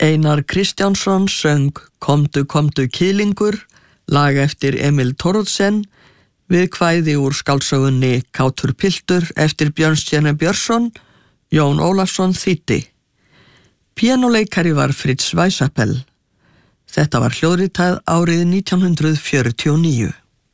Einar Kristjánsson söng Komdu, komdu kýlingur, lag eftir Emil Thoroddsen, við kvæði úr skáldsögunni Kátur piltur eftir Björnstjerne Björnsson, Jón Ólafsson þýddi. Píanóleikari var Fritz Weissappel. Þetta var hljóðritað árið 1949.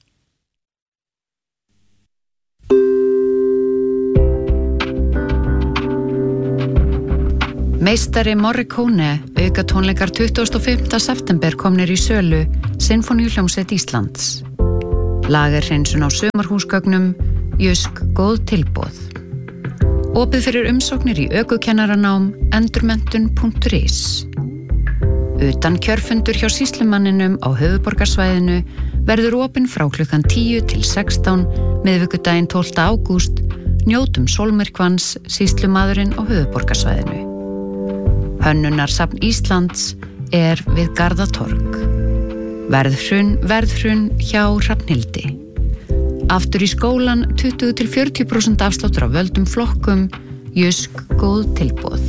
Meistari Morricone aukatónleikar 25. september komnir í sölu Sinfóníuhljómsveit Íslands. Lagerhreinsun á sumarhúsgögnum, Jusk góð tilboð. Opið fyrir umsóknir í ökukennaranám endurmenntun.is. Utan kjörfundur hjá sýslumanninum á höfuðborgarsvæðinu verður opinn frá klukkan 10 til 16 miðvikudaginn 12. ágúst. Njótum sólmyrkvans sýslumaðurinn á höfuðborgarsvæðinu. Hönnunarsafn Íslands við Garðatorg. Verðhrun hjá Hrafnhildi. Aftur í skólan 20-40% afsláttur af völdum flokkum, Jusk góð tilboð.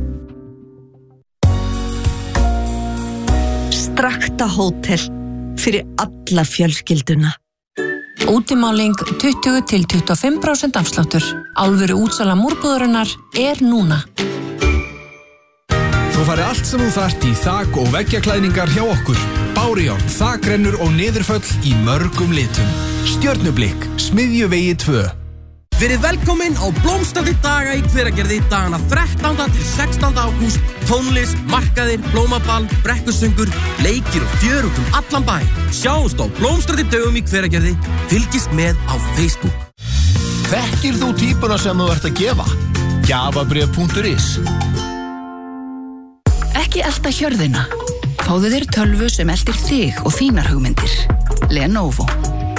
Strakta hótel fyrir alla fjölskylduna. Útimáling 20-25% afsláttur. Alvöru útsala múrbúðurinnar núna. Þú farið allt sem þú þarft í þak- og veggjaklæðningar hjá okkur. Bárujárn, þakrennur og niðurföll í mörgum litum. Stjörnublikk, Smiðjuvegi 2. Verið velkomin á blómstrandi daga í Hveragerði dagana 13. til 16. ágúst. Tónlist, markaðir, blómaball, brekkusungur, leikir og fjör út allan bæ. Sjáumst á blómstrandi dögum í Hveragerði. Fylgist með á Facebook. Þekkir þú típuna sem þú ert að gefa? Gjafabréf.is. Ekki elta hjörðina. Fáðu þér tölvu sem eltir þig og þínar hugmyndir. Lenovo.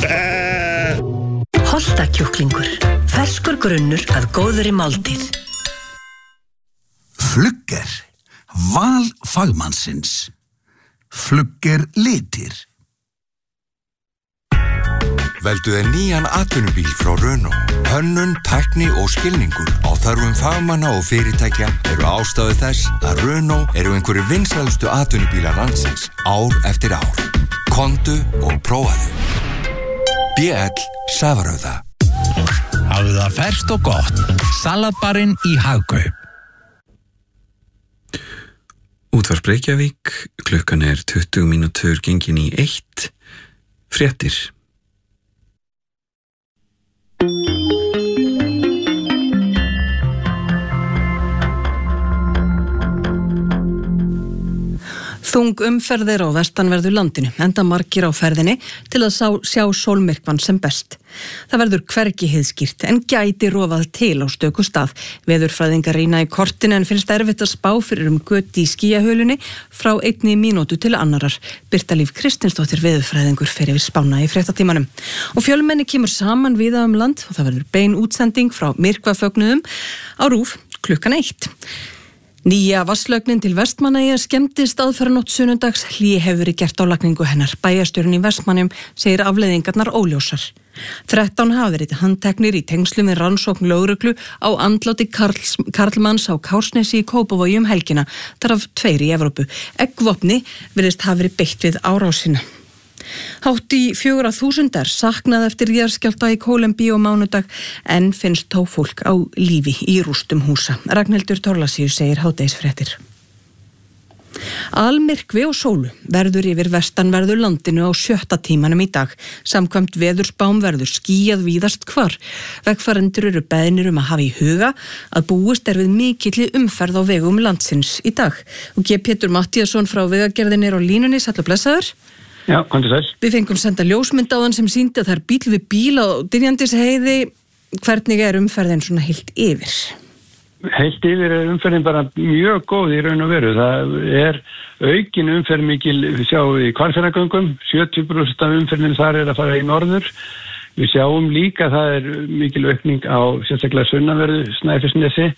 Holtakjúklingur. Ferskur grunnur að góðri máltíð. Flugger. Val fagmannsins. Flugger litir. Veldu þér nýjan atvinnubíl frá Renault. Hönnun, tækni og skilningur á þörfum fagmanna og fyrirtækja eru ástæðu þess að Renault eru einhverjir vinsælustu atvinnubílar landsins ár eftir ár. Komdu og prófaðu. BL Safarauða. Hafðu það ferskt og gott. Salatbarinn í Hagkaup. Útvarp Reykjavík, klukkan 20 mínútur gengin í 1. Fréttir. Þung umferð á vestanverðu landinu, enda margir á ferðinni til að sjá sólmyrkvann sem best. Það verður hvergi heiðskýrt en gæti rofað til á stöku stað. Veðurfræðingar rýna í kortinu en finnst erfitt að spá fyrir göti í skýjahölunni frá 1 mínútu til annarar. Birta Líf Kristinsdóttir veðurfræðingur fer yfir spána í fréttatímanum. Og fjölmenni kemur saman víða land og það verður bein útsending frá myrkvafögnuðum á RÚV klukkan 1. Nýja vatnslögnin til Vestmannaeyja skemmdist aðfaranótt sunnudags. Hlé hefur verið gert á lagningu hennar. Bæjarstjórinn í Vestmannum segir afleiðingarnar óljósar. 13 hafa verið handteknir í tengslum við rannsókn lögreglu á andláti karlmanns á Kársnesi í Kópavogi helgina, þar af 2 í Evrópu. Eggvopni virðist hafa verið beitt við árásina. Hátt í 4.000 saknað eftir jarðskjálfta í Kólumbíu á mánudag en finnst þó fólk á lífi í rústum húsa. Ragnhildur Thorlacius segir hádegisfréttir. Almyrkvi og sólu verður yfir vestanverðu landinu á 7. tímanum í dag. Samkvæmt veðurspám verður skýjað víðast hvar. Vegfarendur eru beðnir að hafa í huga að búist við mikilli umferð á vegum landsins í dag. Og Pétur Matthíasson frá Vegagerðinni á línunni, sæll og blessaður. Já, komdu sæl. Við fengum senda ljósmynd á þann sem sýndi að það bíl við bíl á Dynjandisheiði. Hvernig umferðin svona heilt yfir? Heilt yfir umferðin bara mjög góð í raun og veru. Það aukin umferð mikil, við sjáum í Hvalfjarðargöngum, 70% af umferðin þar að fara í norður. Við sjáum líka að það mikil aukning á sérstaklega sunnanverðu Snæfellsnesi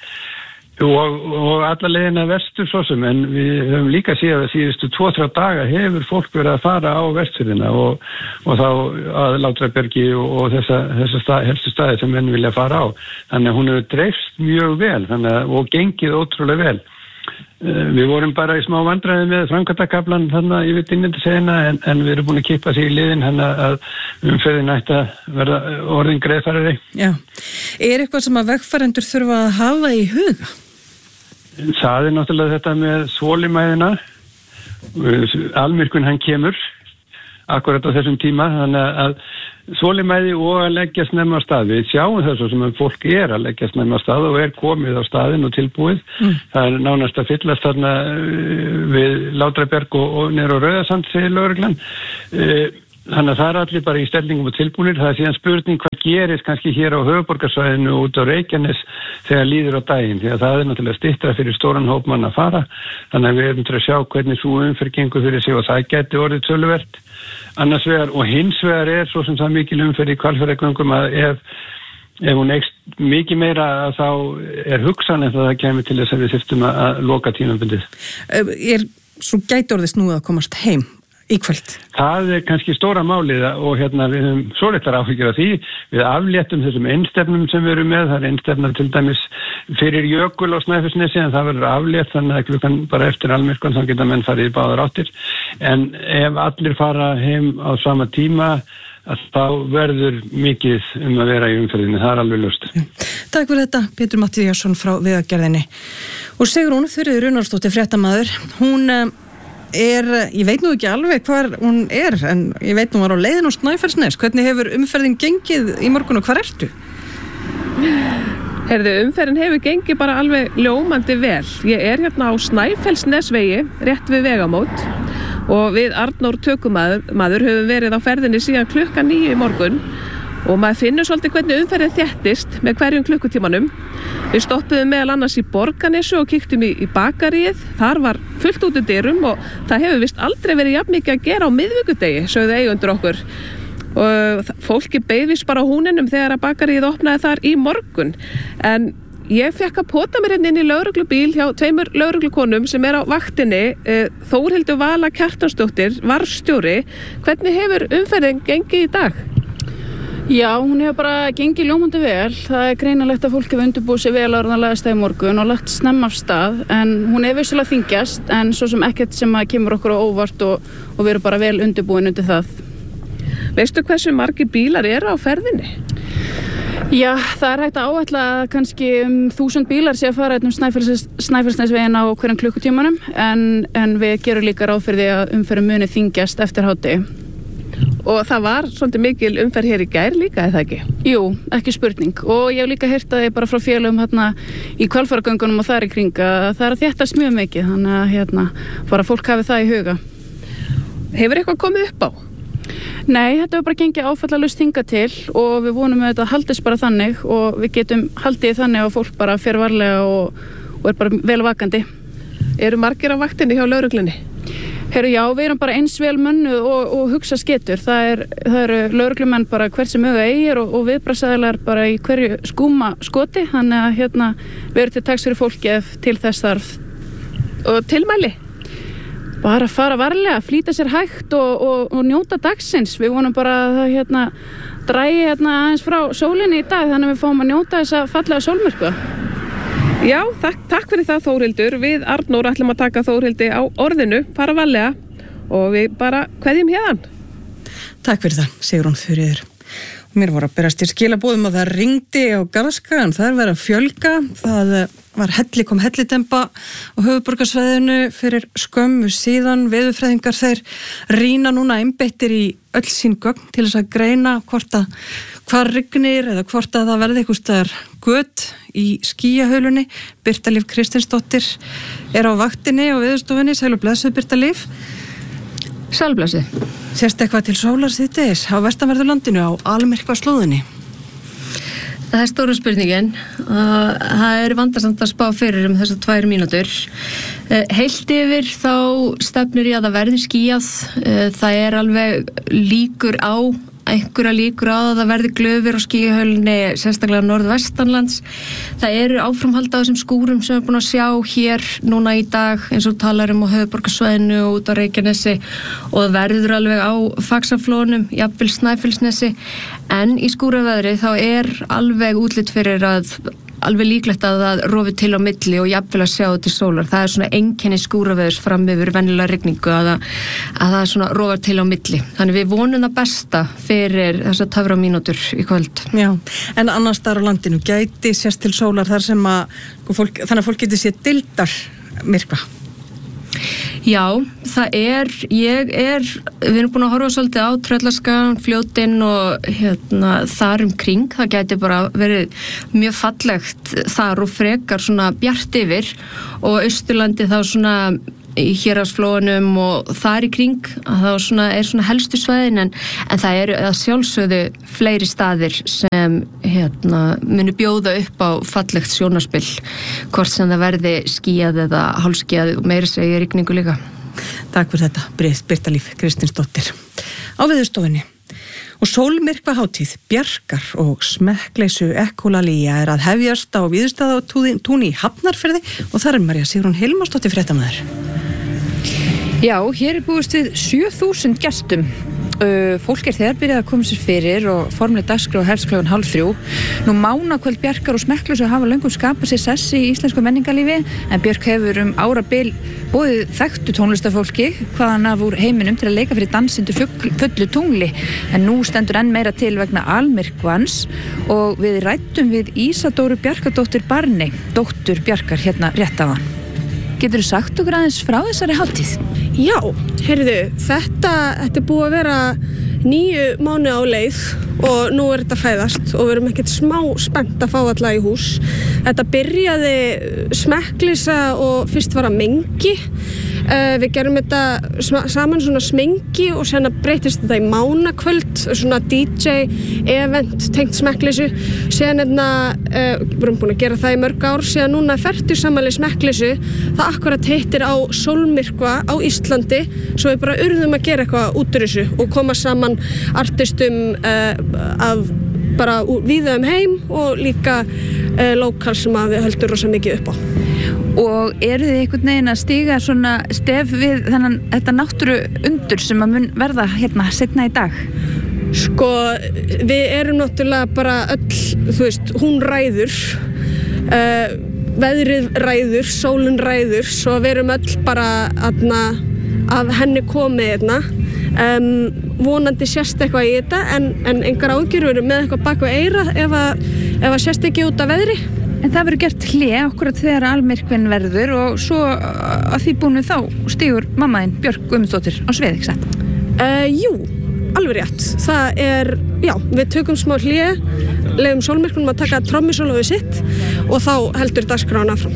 og alla leiðina vestur svo sem, en við höfum líka séð að síðustu 2-3 daga hefur fólk verið að fara á vestfjörðina og þá að Látrabergi og þessa helstu staði sem menn vilja fara á. Þannig að hún hefur dreifst mjög vel og gengið ótrúlega vel. Við vorum bara í smá vandræði með framkvæmdakaflan þannig yfir Dynjandisheiðina en við erum búin að kippa sig í liðin þannig að umferðin ætti að verða orðin greiðfærari. Já. Eitthvað sem að vegfarendur þurfa að hafa í huga? Það náttúrulega þetta með þolinmæðina. Almyrkvinn hann kemur akkurat á þessum tíma, þannig að þolinmæði og að leggja snemma á stað. Við sjáum þessu sem fólk að leggja snemma á stað og komið á staðinn og tilbúið. Það nánast að fyllast þarna við Látrabjarg og niður á Rauðasand, segir lögreglan. Þannig að það allir bara í stellingum og tilbúinir. Það síðan spurning hvað gerist kannski hér á höfuðborgarsvæðinu út á Reykjanes þegar líður á daginn, því að það náttúrulega styttra fyrir stóran hóp mann að fara. Þannig að við erum til að sjá hvernig sú umferð gengur fyrir sig og það gæti orðið töluvert. Annars vegar og hins vegar svo sem það mikil umferð í Hvalfjarðargöngum að ef hún eykst mikið meira þá hugsan en það kemur til þess að við þyrftum að loka tímabundið. Svo gæti orðið snúið að komast heim í kvöld? Það kannski stóra málið og við höfum svo litlar áhyggjur af því. Við afléttum þessum einstefnum sem við erum með. Það einstefnar til dæmis fyrir Jökul á Snæfellsnesi en það verður aflétt þannig að klukkan bara eftir almyrkvann þá geta menn farið í báðar áttir. En ef allir fara heim á sama tíma þá verður mikið að vera í umferðinni. Það alveg ljóst. Takk fyrir þetta, Pétur Matthíasson frá Vegagerðinni. Og Sigrún Þuríður Runnarsdóttir, fréttamaður, hún ég veit nú ekki alveg hvar hún en ég veit hún var á leiðin á Snæfellsnes. Hvernig hefur umferðin gengið í morgun og hvar ertu? Umferðin hefur gengið bara alveg ljómandi vel. Ég hérna á Snæfellsnesvegi, rétt við vegamót og við Arnór tökumaður höfum verið á ferðinni síðan 9:00 í morgun og maður finnur svolítið hvernig umferðin þéttist með hverjum klukkutímanum. Við stoppuðum meðal annars í Borgarnesi og kíktum í bakaríið. Þar var fullt út í dyrum og það hefur vist aldrei verið jafn mikið að gera á miðvikudegi, sögðu eigendur okkur. Og fólki beið vist bara á húninum þegar að bakaríið opnaði þar í morgun. En ég fekk að pota mér inn í lögreglubíl hjá 2 lögreglukonum sem á vaktinni. Þórhildur Vala Kjartansdóttir, varðstjóri. Hvernig hefur umferðin gengið í dag? Já, hún hefur bara gengið ljómandi vel. Það greinilegt að fólk hefur undirbúið sig vel áður en að lagast í morgun og lagt snemma af stað, en hún hefur vissulega þyngjast, en svo sem ekkert sem að kemur okkur á óvart og við erum bara vel undirbúin undir það. Veistu hversu margir bílar eru á ferðinni? Já, það hægt að áætla að kannski 1000 bílar sé að fara Snæfellsnesveginn á hverjum klukkutímanum, en við gerum líka ráð fyrir því að umferðin muni þyngjast eftir hádegi. Og það var svolítið mikil umferð hér í gær líka, eða ekki? Jú, ekki spurning. Og ég hef líka heyrt að ég bara frá félögum í Hvalfjarðargöngunum og þar í kring að það að þéttast mjög mikið, þannig að bara fólk hafi það í huga. Hefur eitthvað komið upp á? Nei, þetta hefur bara gengið áfallalaust hingað til og við vonum að þetta haldist bara þannig og við getum haldið þannig að fólk bara fer varlega og bara vel vakandi. Eru margir á vaktinni hjá lögreglunni? Já, við erum bara eins vel mönnuð og hugsa sketur. Það eru lögreglumenn bara hvert sem auga eigir og viðbragðsaðilar bara í hverju skúma skoti, þannig að við erum til taks fyrir fólki ef til þess þarf. Og tilmæli? Bara fara varlega, flýta sér hægt og njóta dagsins. Við vonum bara að það dragi aðeins frá sólinni í dag, þannig að við fáum að njóta þessa fallega sólmyrkva. Já, takk fyrir það Þórhildur. Við Arnór ætlum að taka Þórhildi á orðinu, fara varlega og við bara kveðjum héðan. Takk fyrir það, Sigrún Þuríður. Mér voru að berast í skilabóðum að það ringdi á Garðskagan, það verið að fjölga. Það kom hellitempa á höfuðborgarsvæðinu fyrir skömmu síðan. Veðurfræðingar þeir rýna núna einbeittir í öll sín gögn til þess að greina hvar rignir eða hvort að það verði einhvers staðar göt í skýjahölunni. Birta Líf Kristinsdóttir á vaktinni og Veðurstofunni. Sæl og blessuð, Birta Líf. Sæl blessuð. Sérst eitthvað til sólar síðdegis á vestanverðu landinu á almyrkva slóðinni? Það stóra spurningin. Það vandasamt að spá fyrir þessar 2 mínútur. Heilt yfir þá stefnir í að það verði skýjað. Það alveg einhverja líkur á að það verði glöfur og skýjahölunni, sérstaklega norðvestanlands. Það eru áframhald á þessum skúrum sem við búin að sjá hér núna í dag, eins og talar á höfuðborgarsvæðinu og út á Reykjanesi, og það verður alveg á Faxaflónum, jafnvel Snæfellsnesi, en í skúraveðri þá alveg útlit fyrir að alveg líklegt að það rofi til á milli og jafnvel að sjá til sólar. Það svona einkenni skúraveðurs fram yfir venjulega rigningu að það svona rofar til á milli. Þannig við vonum það besta fyrir þessar töframínútur í kvöld. Já, en annars staðar á landinu gæti sést til sólar þar sem þannig að fólk geti séð dildar myrkva. Já, við erum búin að horfa svolítið á Tröllaskagan, Fljótin og þar kring. Það gæti bara verið mjög fallegt þar og frekar svona bjart yfir og Austurlandi þá svona í Héraðsflóanum og þar í kring að þá svona helstu svæðin en það eru að sjálfsögðu fleiri staðir sem munu bjóða upp á fallegt sjónarspill hvort sem það verði skýjað eða hálfskýjað og meira segja rigningu líka. Takk fyrir þetta, Birta Líf Kristinsdóttir. Á Veðurstofunni. Og sólmyrkvahátíð Bjarkar og smekkleysu ekkolalía að hefjast á Víðistaðatúni í Hafnarfirði og þar María Sigrún Hilmarsdóttir fréttamaður. Já, hér búist við 7.000 gestum. Fólk þegar byrjað að koma sér fyrir og formleg dagskrá hefst klukkan 2:30. Nú mánakvöld Bjarkar og smekkleysu hafa löngum skapað sér sess í íslensku menningarlífi en Björk hefur árabil boðið þekktu tónlistafólki hvaðan af úr heiminum til að leika fyrir dansindu fullu tungli en nú stendur enn meira til vegna almyrkvans og við ræddum við Ísadóru Bjarkadóttir Barney, dóttur Bjarkar hérna rétt áðan. Geturðu sagt okkur aðeins frá þessari hátíð? Já, heyrðu, þetta búið að vera 9 mánuði á leið og nú þetta fæðast og við erum ekkert smá spennt að fá alla í hús. Þetta byrjaði smekkleysa og fyrst var að mengi. Við gerum þetta saman svona smengi og sérna breytist þetta í mánakvöld, svona DJ-event tengt smekkleysu. Síðan við erum búin að gera það í mörg ár, síðan núna 40-afmæli smekkleysu. Það akkurat hittir á sólmyrkva á Íslandi, svo við bara urðum að gera eitthvað út úr þessu og koma saman artistum af bara víða heim og líka lokal sem við höldum rosa mikið upp á. Og eru þið einhvern veginn að stíga svona stef við þetta náttúru undur sem að mun verða hérna seinna í dag? Sko, við erum náttúrulega bara öll, hún ræður, veðrið ræður, sólin ræður, svo við erum öll bara að henni komið vonandi sést eitthvað í þetta en engar ágjörur eru með eitthvað bak við eyra ef að sést ekki út af veðri. En það verður gert hlé akkurat þegar almyrkvinn verður og svo að því búinu þá stígur mammaðinn Björk Guðmundsdóttir á svið, ekki satt? Jú, alveg rétt. Það já, við tökum smá hlé, leyfum sólmyrkvunum að taka trommusólóið sitt og þá heldur dagskráin áfram.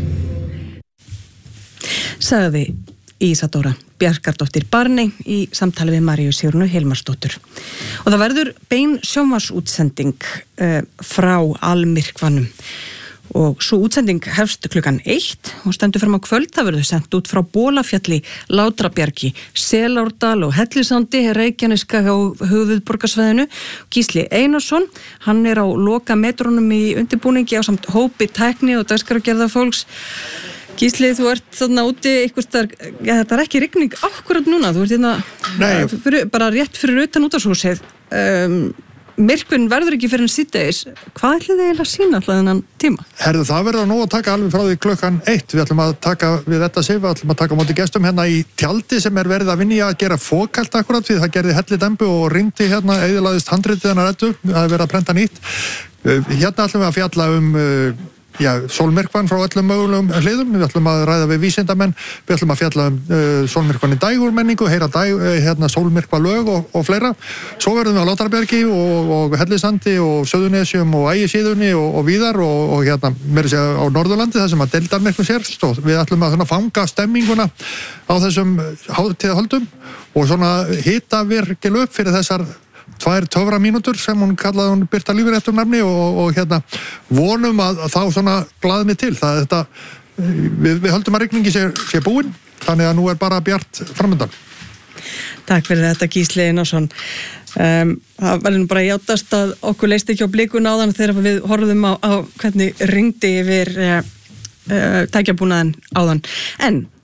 Sagði Ísadóra Bjarkardóttir Barney í samtali við Maríu Sigrúnu Hilmarsdóttur. Og það verður bein sjónvarpsútsending frá almyrkvanum. Og svo útsending hefst klukkan 1 og stendur fram á kvöld. Það verður sendt út frá Bolafjalli, Látrabjargi, Selárdal og Hellisandi, Reykjaneska á höfuðborgarsvæðinu. Gísli Einarsson, hann á loka metrónum í undirbúningi á samt hópi tækni og dagskrárgerðarfólks. Gísli, þú ert þarna úti þetta ekki rigning akkurat núna, þú ert bara rétt fyrir utan útvarpshúsið. Myrkvinn verður ekki fyrir en síðdegis. Hvað ætlið þið eiginlega að sína alltaf þennan tíma? Herðu, það verður nú að taka alveg frá því klukkan 1. Við ætlum að taka við þetta sig, við ætlum að taka á móti gestum hérna í tjaldi sem verið að vinna í að gera fókalt akkurat við. Það gerði hellidembu og ringdi hérna, eyðilagðist handritið hennar reddu, það verið að prenta nýtt. Hérna ætlum við að fjalla sólmyrkvann frá öllum mögulegum hliðum. Við ætlum að ræða við vísindamenn, við ætlum að fjalla sólmyrkvann í dægurmenningu, heyra sólmyrkvalög og fleira. Svo verðum við á Látrabjargi og Hellisandi og Söðunesjum og Ægisíðunni og víðar og meira segja á Norðurlandi þar sem að deildarmyrkvinn sérst og við ætlum að fanga stemminguna á þessum hátíðahöldum og svona hita virkilega upp fyrir þessar 2 töframínútur sem hún kallaði Birta Líf réttum nafni og vonum að þá svona glaðni til. Við höldum að rigningi sé búin, þannig að nú bara bjart framöndan. Takk fyrir þetta Gísli Einarsson. Það verður nú bara játast að okkur leist ekki á blikun áðan þegar við horfðum á hvernig ringdi yfir tækjabúnaðin áðan. En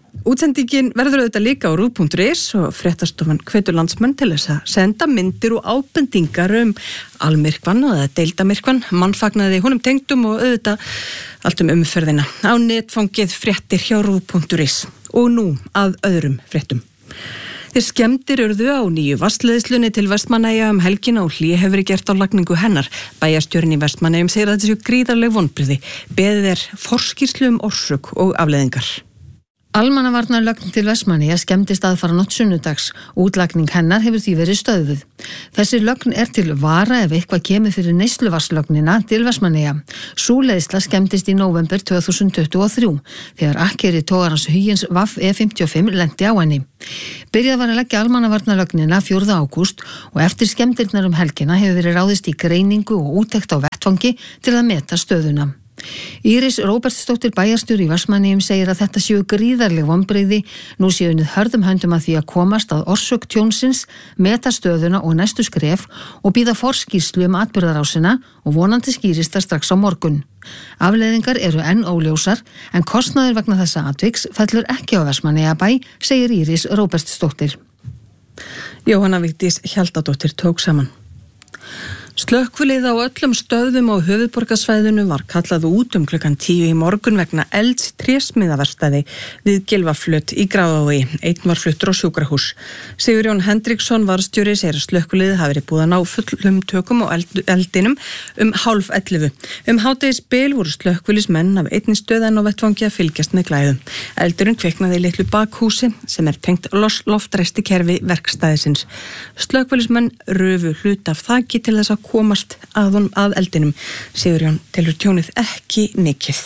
Útsendingin verður auðvitað líka á rúv.is og fréttastofan hvetur landsmenn til þess að senda myndir og ábendingar almyrkvann eða deildamirkvann, mannfagnaði honum tengdum og auðvitað allt umferðina á netfangið fréttir hjá rúv.is. Og nú að öðrum fréttum. Þeir skemmdir urðu á nýju vatnsleiðslunni til Vestmannaeyja helgina og hlé hefur verið gert á lagningu hennar. Bæjarstjórinn í Vestmannaeyjum segir að þetta séu gríðarleg vonbrigði. Beðið forskýrslu orsök og afleiðingar. Almannavarnarlögn til Vestmannaeyja skemmdist aðfara nótt sunnudags. Útlagning hennar hefur því verið stöðvuð. Þessi lögn til vara ef eitthvað kemur fyrir neysluvatnslögnina til Vestmannaeyja. Sú leiðsla skemmdist í nóvember 2023 þegar akkeri togarans Hugins VAF E55 lenti á henni. Byrjað var að leggja almannavarnarlögnina 4. ágúst og eftir skemmdirnar helgina hefur verið ráðist í greiningu og úttekt á vettvangi til að meta stöðuna. Íris Róbertsdóttir bæjarstjóri í Vestmannaeyjum segir að þetta séu gríðarleg vonbrigði. Nú séu unnið hörðum höndum að því að komast að orsök tjónsins, meta stöðuna og næstu skref og bíða forskýrslu atburðarásina og vonandi skýrist það strax á morgun. Afleiðingar eru enn óljósar en kostnaður vegna þessa atviks fellur ekki á Vestmannaeyjabæ, segir Íris Róbertsdóttir. Jóhanna Vigdís Hjaldadóttir tók saman. Slökkvilið á öllum stöðvum á höfuðborgarsvæðinu var kallað út klukkan 10 í morgun vegna elds í trésmíðaverkstæði við Gylfaflöt í Grafarvogi. Einn var fluttur á sjúkrahús. Sigurjón Hendriksson varðstjóri segir að slökkvilið hafi verið búið að ná fullum tökum á eldinum 10:11. Hádegisbil voru slökkvilismenn af einni stöð en á vettvangi að fylgjast með glæðum. Eldurinn kviknaði í litlu bakhúsi sem tengt loftræsti kerfi verkstæðisins. Slökkvilismenn rufu hluta af þaki til þess að komast að eldinum. Sigurjón telur tjónið ekki mikið.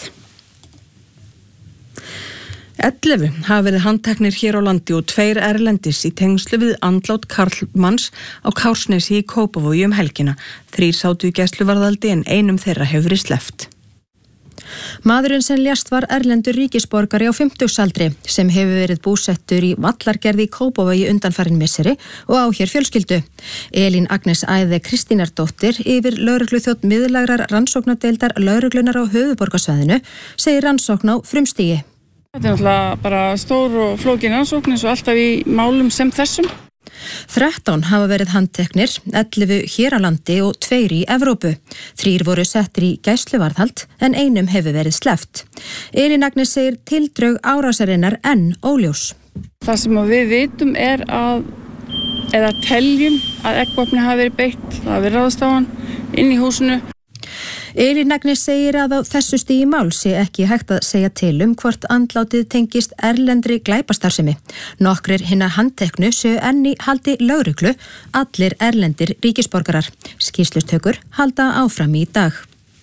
11 hafa verið handteknir hér á landi og 2 erlendis í tengslu við andlát karlmanns á Kársnesi í Kópavogi helgina. 3 sátu í gæsluvarðhaldi en einum þeirra hefur verið sleppt. Maðurinn sem lést var erlendur ríkisborgari á 50-saldri sem hefur verið búsettur í Vallargerði í Kópavogi undanfarin misseri og á hér fjölskyldu. Elín Agnes Æði Kristínardóttir yfir lögregluþjónn miðlægrar rannsóknardeildar lögreglunar á höfuðborgarsvæðinu segir rannsókn á frumstigi. Þetta er náttúrulega bara stór og flókin rannsókn eins og alltaf í málum sem þessum. 13 hafa verið handteknir, 11 hér á landi og 2 í Evrópu. 3 voru settir í gæsluvarðhald en einum hefur verið sleppt. Elín Agnes segir tildrög árásarinnar enn óljós. Það sem við vitum er eða teljum að eggvopni hafi verið beitt, það hafi verið ráðist á hann inn í húsinu. Elín Agnes segir að á þessu stigi mál sé ekki hægt að segja til hvort andlátið tengist erlendri glæpastarfsemi. Nokkrir hinna handteknu séu enn í haldi lögreglu, allir erlendir ríkisborgarar. Skýrslustökur halda áfram í dag.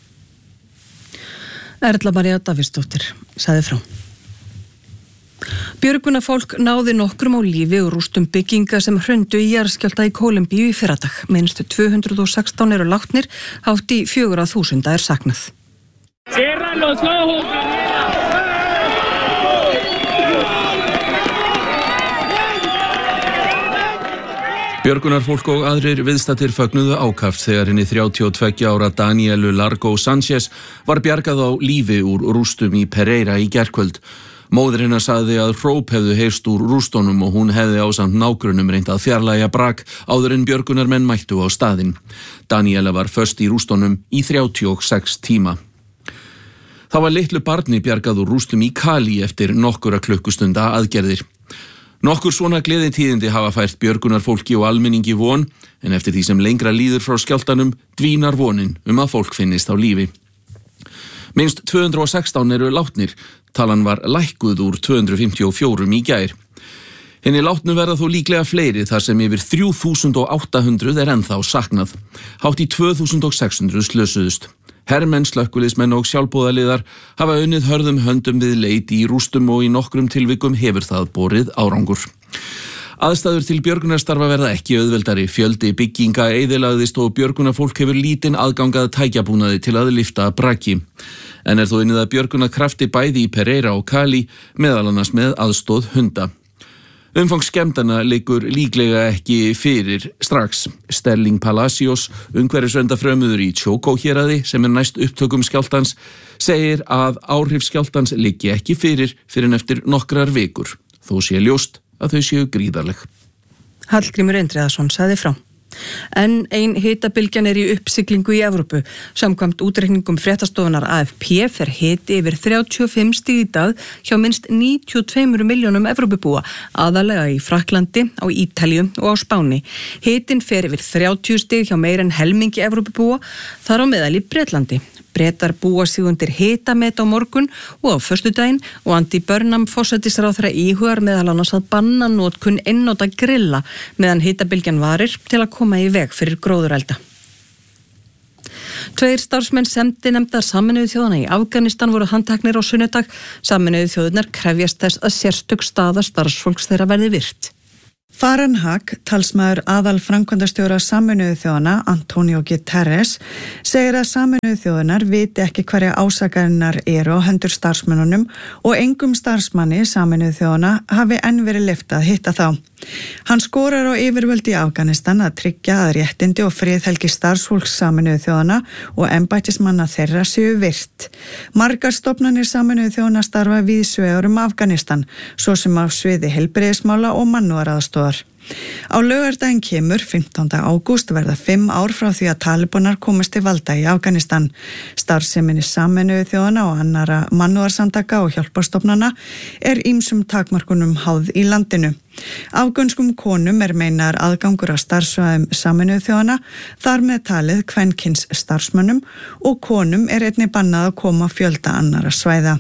Erla María Davíðsdóttir sagði frá. Björgunarfólk náði nokkrum á lífi og rústum bygginga sem hrundu í jarðskjálfta í Kólumbíu í fyrradag. Minnst 216 eru látnir, hátt í 4.000 er saknað. Björgunarfólk og aðrir viðstaddir fögnuðu ákaft þegar henni 32 ára Danielu Largo Sanchez var bjargað á lífi úr rústum í Pereira í gærkvöld. Móðir hennar sagði að hróp hefðu heyrst úr rústunum og hún hefði ásamt nágrunum reynt að fjarlægja brak áður en björgunarmenn mættu á staðinn. Daniela var föst í rústunum í 36 tíma. Það var litlu barni bjargað úr rústum í Cali eftir nokkura klukkustunda aðgerðir. Nokkur svona gleðitíðindi hafa fært björgunarfólki og almenningi von, en eftir því sem lengra líður frá skjálftanum dvínar vonin að fólk finnist á lífi. Minnst 216 eru látnir, talan var lækkuð úr 254 í gær. Henni látnu verða þó líklega fleiri þar sem yfir 3.800 er ennþá saknað. Hátt í 2.600 slösuðust. Hermenn, slökkviliðsmenn og sjálfboðaliðar hafa unnið hörðum höndum við leit í rústum og í nokkrum tilvikum hefur það borið árangur. Aðstæður til björgunarstarfa verða ekki auðveldari, fjöldi bygginga eyðilagðist og björgunarfólk hefur lítinn aðgangað tækjabúnaði til að lyfta braki. En er þó unnið að björgunarkrafti bæði í Pereira og Cali, meðal annars með aðstóð hunda. Umfang skemmdana liggur líklega ekki fyrir strax. Sterling Palacios, umhverfisverndafrömuður í Chocó héraði sem næst upptökum skjálftans, segir að áhrif skjálftans liggi ekki fyrir en eftir nokkrar vikur. Þó sé ljóst að þau séu gríðarleg. Hallgrímur Indriðason sagði frá. En ein hitabylgjan í uppsiglingu í Evrópu. Samkvæmt útreikningum fréttastofunar AFP fer hiti yfir 35 stig í dag hjá minnst 92 milljónum Evrópubúa, aðalega í Frakklandi, á Ítalíu og á Spáni. Hitin fer yfir 30 stig hjá meira en helmingi Evrópubúa, þar á meðal í Bretlandi. Bretar búa sig undir hitamet á morgun og á föstudaginn og Andy Burnham forsætisráðherra íhugar meðal annars að banna notkun einnota grilla meðan hitabylgjan varir til að koma í veg fyrir gróðurelda. 2 starfsmenn sendinefndar Sameinuðu þjóðanna í Afganistan voru handteknir á sunnudag. Sameinuðu þjóðirnar krefjast þess að sérstök staða starfsfólks þeirra verði virt. Farhan Haq, talsmaður aðal framkvæmdastjóra Sameinuðu þjóðanna, Antonio Guterres, segir að Sameinuðu þjóðanar viti ekki hverja ásakarinnar eru á hendur starfsmönnunum og engum starfsmanni Sameinuðu þjóðanna hafi enn verið leyft að hitta þá. Hann skorar á yfirvöld í Afganistan að tryggja að réttindi og friðhelgi starfsfólks Sameinuðu þjóðanna og embættismanna þeirra séu virt. Margar stofnanir Sameinuðu þjóðanna starfa víðsvegar Afganistan, svo sem á sviði heilbrigðismála og mannúðaraðstoðar. Á laugardaginn kemur 15. ágúst verða 5 ár frá því að Talibanar komast til valda í Afganistan. Starfseminni Sameinuðu þjóðanna og annara mannúðarsamtaka og hjálparstofnana er ýmsum takmarkunum háð í landinu. Afgönskum konum er meinaður aðgangur að starfsvæðum Sameinuðu þjóðanna, þar með talið kvenkyns starfsmönnum og konum er einnig bannað að koma fjölda annara svæða.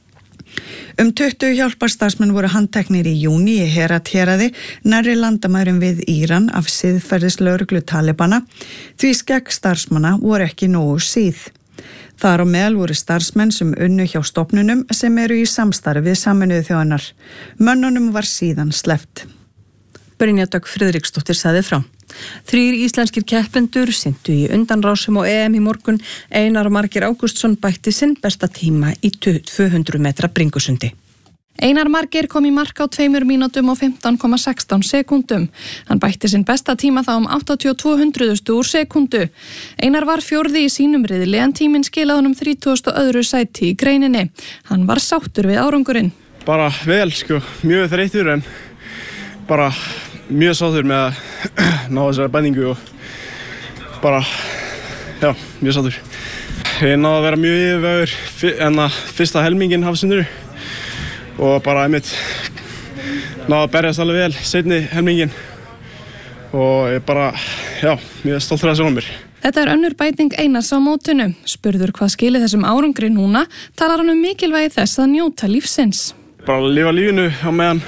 20 hjálparstarfsmenn voru handteknir í júní í Herat héraði nærri landamærum við Íran af siðferðislögreglu Talibana, því skegg starfsmanna voru ekki nógu síð. Þar á meðal voru starfsmenn sem unnu hjá stofnunum sem eru í samstarfi við Sameinuðu þjóðannar. Mönnunum var síðan sleppt. Brynja Dögg Friðriksdóttir sagði frá. 3 íslenskir keppendur syntu í undanrásum á EM í morgun. Einar Margeir Ágústsson bætti sinn besta tíma í 200 metra bringusundi. Einar Margeir kom í mark á 2 mínútum og 15,16 sekúndum. Hann bætti sinn besta tíma þá 82 hundruðustu úr sekúndu. Einar var 4. í sínum riðli en tíminn skilaði honum 32. sæti í greininni. Hann var sáttur við árangurinn. Bara vel mjög þreyttur en bara mjög sáttur með að ná þessari bæningu og bara, mjög sáttur. Ég náði að vera mjög yfirvegur en að fyrsta helmingin hafsunduru og bara náði að berjast alveg vel seinni helmingin og ég bara, mjög stoltur af þessu mér. Þetta er önnur bæting Einars á mótinu. Spurður hvað skili þessum árangri núna, talar hann mikilvægi þess að njóta lífsins. Bara að lifa lífinu á meðan,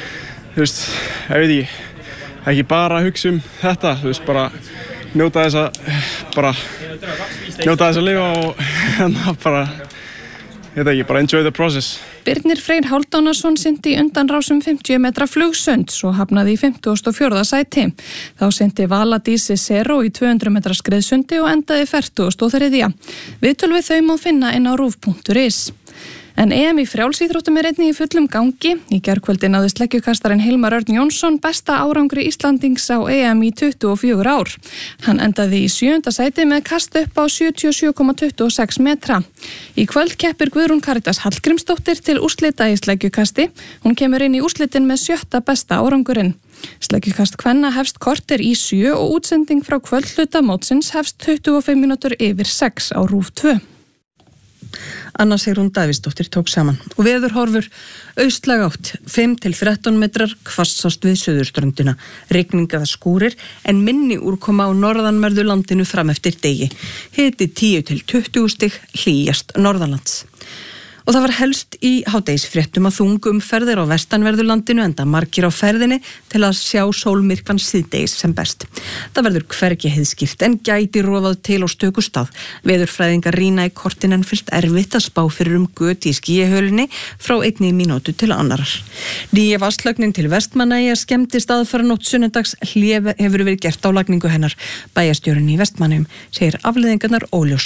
ekki bara hugsa þetta, bara njóta þess að lifa og bara enjoy the process. Birnir Freyr Hálfdánason synti í undanrásum 50 metra flugsund, svo hafnaði í 54. sæti. Þá synti Vala Dísi Seró í 200 metra skriðsundi og endaði 43. Viðtöl við þau má finna inn á rúv.is. En EM í frjálsíþróttum er einnig í fullum gangi. Í gærkvöldi náði sleggjukastarinn Hilmar Örn Jónsson besta árangri Íslandings á EM í 24 ár. Hann endaði í 7. sæti með kast upp á 77,26 metra. Í kvöld keppir Guðrún Karitas Hallgrímsdóttir til úrslita í sleggjukasti. Hún kemur inn í úrslitin með 7. besta árangurinn. Sleggjukast kvenna hefst korter í 7 og útsending frá kvöldhluta mótsins hefst 25 mínútur yfir 6 á RÚV 2. Anna Sigrún Davíðsdóttir tók saman og veðurhorfur austlæg átt 5-13 metrar hvassast við suðurströndina, rigning eða skúrir en minni úrkoma á norðanverðu landinu fram eftir degi. Hiti 10-20 stig, hlýjast norðanlands. Og það var helst í hádegisfréttum að þungumferðir á vestanverðu landinu enda margir á ferðinni til að sjá sólmyrkvann síðdegis sem best. Það verður hvergi heiðskýrt en gæti rofað til á stöku stað. Veðurfræðingar rýna í kortin en fyllt erfitt að spá fyrir göt í skýjahölinni frá 1 mínútu til annarar. Nýja vatnslögnin til Vestmannaeyja skemmtist aðfaranótt sunnudags, hlé hefur verið gert á lagningu hennar. Bæjarstjórinn í Vestmannaeyjum segir afleiðingarnar óljósar.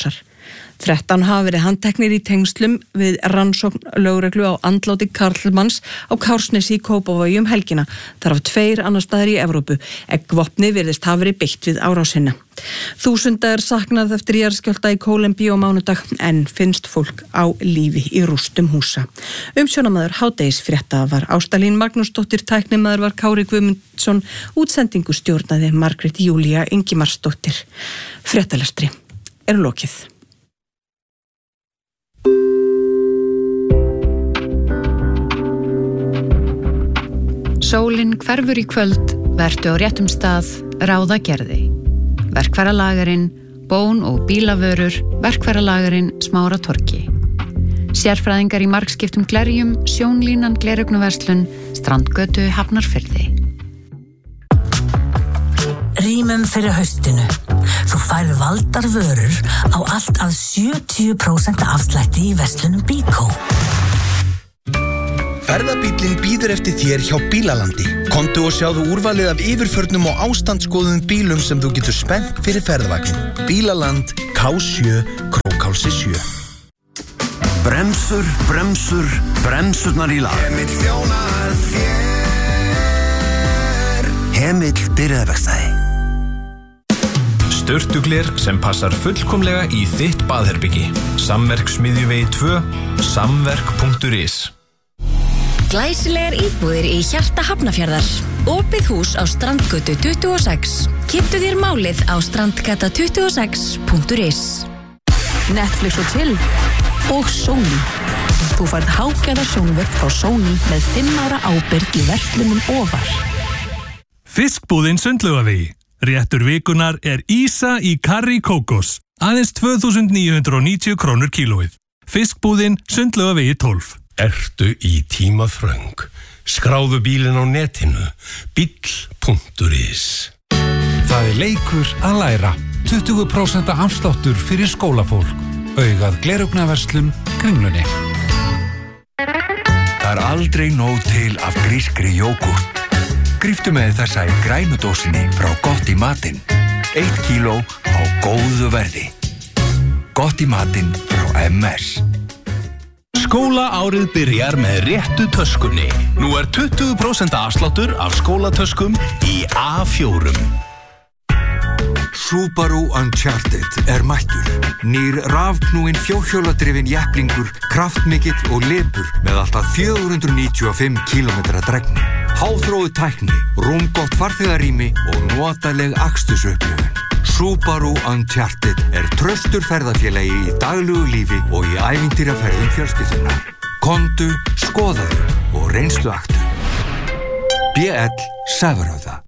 13 hafa verið handteknir í tengslum við rannsókn lögreglu á andláti karlmanns á Kársnesi í Kópavogi helgina. Þar af 2 annars staðar í Evrópu. Eggvopni virðist hafa verið beitt við árásina. 1000 er saknað eftir jarðskjálfta í Kólumbíu á mánudag en finnst fólk á lífi í rústum húsa. Umsjónamaður hádegisfrétta var Ástalín Magnúsdóttir, tæknimaður var Kári Guðmundsson, útsendingu stjórnaði Margrét Júlía Ingimarsdóttir. Fréttalestri er lokið. Sólin hverfur í kvöld, vertu á réttum stað, ráða gerði. Verkfæralagarinn, bón og bílavörur, verkfæralagarinn Smára torgi. Sérfræðingar í margskiptum glerjum, sjónlínan glerugnuverslun, strandgötu Hafnarfirði. Rýmum fyrir haustinu. Þú færð valdar vörur á allt að 70% afslætti í verslunum Bíkó. Ferðabíllinn bíður eftir þér hjá Bílalandi. Komdu og sjáðu úrvalið af yfirförnum og ástandsskoðuðum bílum sem þú getur spennt fyrir ferðavagn. Bílaland, K7, Krókhálsi 7. Bremsur, bremsur, bremsurnar í lag. Hemill þjónar þér. Hemill byrjaðverkstæði. Sturtugler sem passar fullkomlega í þitt baðherbyggi. Samverk Smiðjuvegi 2, samverk.is. Glæsilegar íbúðir í hjarta Hafnarfjarðar. Opið hús á Strandgötu 26. Kynntu þér málið á strandgata26.is. Netflix og chill og Sony. Þú færð hágæða sjónvörp frá Sony með 5 ára ábyrgð í verslunum ofar. Fiskbúðin Sundlaugavegi. Réttur vikunar er ýsa í karrí kókos. Aðeins 2.990 krónur kílóið. Fiskbúðin Sundlaugavegi 12. Ertu í tímaþröng? Skráðu bílinn á netinu. Bíll.is. Það er leikur að læra. 20% afsláttur fyrir skólafólk. Augað glerugnaverslun Kringlunni. Það er aldrei nóg til af grískri jógurt. Gríftu með þessa í grænudósinni frá Gott í matinn. 1 kíló á góðu verði. Gott í matinn frá MS. Skólaárið byrjar með réttu töskunni. Nú er 20% afsláttur af skólatöskum í A4. Subaru Uncharted er mættur. Nýr rafknúinn fjórhjóladrifinn jepplingur, kraftmikill og lepur með alltaf 495 km dregni. Háþróuð tækni, rúmgott farþegarými og notaleg akstursupplifun. Subaru Uncharted er traustur ferðafélagi í daglugu lífi og í ævintýraferðum fjölskyldunar. Komdu, skoðaðu og reynsluaktu. BL Sævarhöfða.